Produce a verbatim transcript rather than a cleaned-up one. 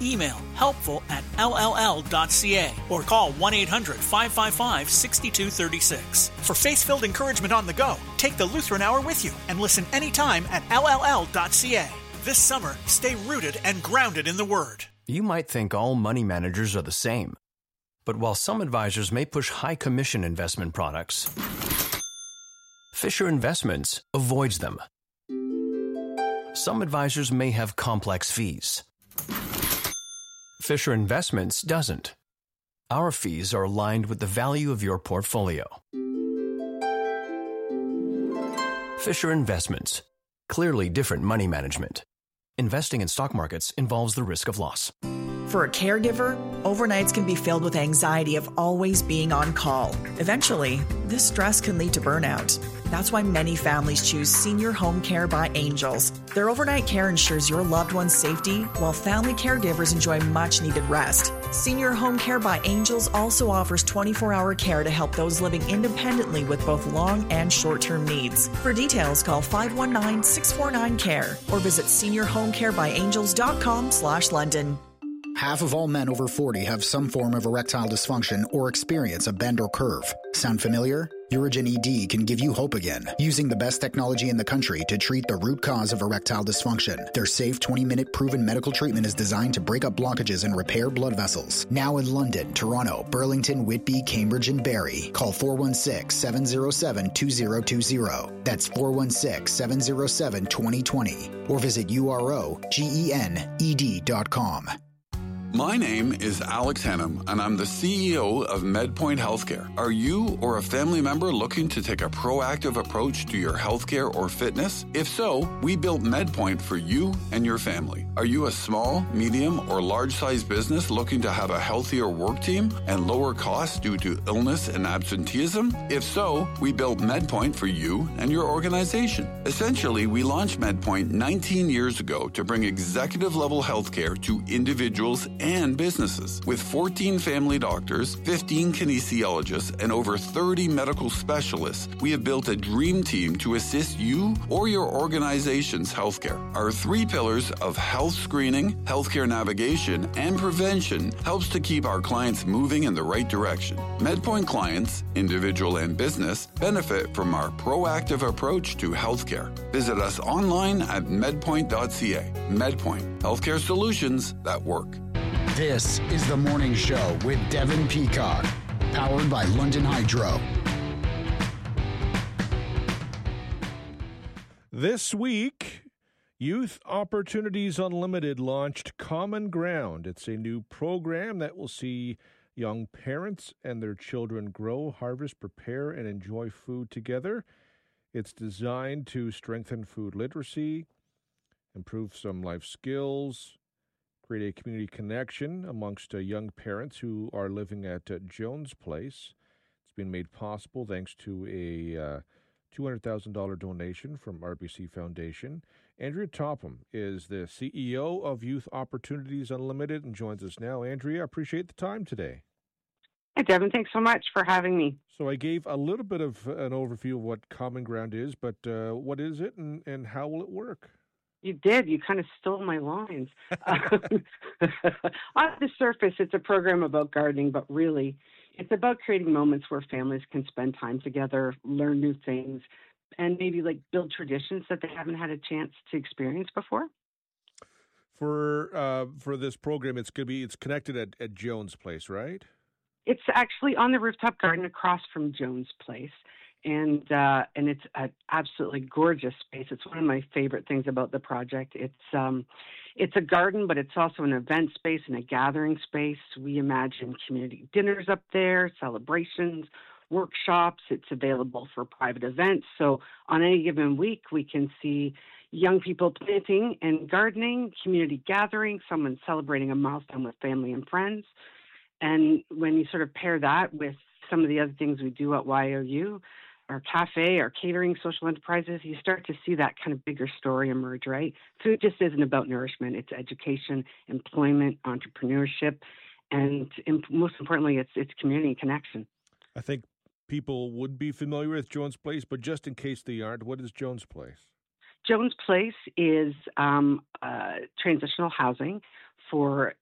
Email helpful at l l l dot c a or call one eight hundred five five five six two three six. For faith-filled encouragement on the go, take the Lutheran Hour with you and listen anytime at l l l dot c a. This summer, stay rooted and grounded in the Word. You might think all money managers are the same. But while some advisors may push high commission investment products, Fisher Investments avoids them. Some advisors may have complex fees. Fisher Investments doesn't. Our fees are aligned with the value of your portfolio. Fisher Investments. Clearly different money management. Investing in stock markets involves the risk of loss. For a caregiver, overnights can be filled with anxiety of always being on call. Eventually, this stress can lead to burnout. That's why many families choose Senior Home Care by Angels. Their overnight care ensures your loved one's safety, while family caregivers enjoy much-needed rest. Senior Home Care by Angels also offers twenty-four hour care to help those living independently with both long and short-term needs. For details, call five one nine, six four nine, C A R E or visit senior home care by angels dot com slash London. Half of all men over forty have some form of erectile dysfunction or experience a bend or curve. Sound familiar? Urigen E D can give you hope again, using the best technology in the country to treat the root cause of erectile dysfunction. Their safe twenty minute proven medical treatment is designed to break up blockages and repair blood vessels. Now in London, Toronto, Burlington, Whitby, Cambridge, and Barrie. Call four one six, seven zero seven, two zero two zero. That's four one six, seven zero seven, two zero two zero. Or visit U R O G E N E D dot com. My name is Alex Hennum, and I'm the C E O of MedPoint Healthcare. Are you or a family member looking to take a proactive approach to your healthcare or fitness? If so, we built MedPoint for you and your family. Are you a small, medium, or large-sized business looking to have a healthier work team and lower costs due to illness and absenteeism? If so, we built MedPoint for you and your organization. Essentially, we launched MedPoint nineteen years ago to bring executive-level healthcare to individuals and businesses. With fourteen family doctors, fifteen kinesiologists, and over thirty medical specialists, we have built a dream team to assist you or your organization's healthcare. Our three pillars of health screening, healthcare navigation, and prevention helps to keep our clients moving in the right direction. MedPoint clients, individual and business, benefit from our proactive approach to healthcare. Visit us online at medpoint dot c a. MedPoint, healthcare solutions that work. This is The Morning Show with Devin Peacock, powered by London Hydro. This week, Youth Opportunities Unlimited launched Common Ground. It's a new program that will see young parents and their children grow, harvest, prepare, and enjoy food together. It's designed to strengthen food literacy, improve some life skills, create a community connection amongst uh, young parents who are living at uh, Jones Place. It's been made possible thanks to a uh, two hundred thousand dollars donation from R B C Foundation. Andrea Topham is the C E O of Youth Opportunities Unlimited and joins us now. Andrea, I appreciate the time today. Hi, Devin. Thanks so much for having me. So I gave a little bit of an overview of what Common Ground is, but uh, what is it and, and how will it work? You did. You kind of stole my lines. Um, on the surface, it's a program about gardening, but really, it's about creating moments where families can spend time together, learn new things, and maybe like build traditions that they haven't had a chance to experience before. For uh, for this program, it's going to be it's connected at, at Jones Place, right? It's actually on the rooftop garden across from Jones Place. And uh, and it's an absolutely gorgeous space. It's one of my favorite things about the project. It's um, it's a garden, but it's also an event space and a gathering space. We imagine community dinners up there, celebrations, workshops. It's available for private events. So on any given week, we can see young people planting and gardening, community gathering, someone celebrating a milestone with family and friends. And when you sort of pair that with some of the other things we do at Y O U, our cafe, our catering, social enterprises, you start to see that kind of bigger story emerge, right? Food just isn't about nourishment. It's education, employment, entrepreneurship, and most importantly, it's it's community connection. I think people would be familiar with Jones Place, but just in case they aren't, what is Jones Place? Jones Place is um, uh, transitional housing for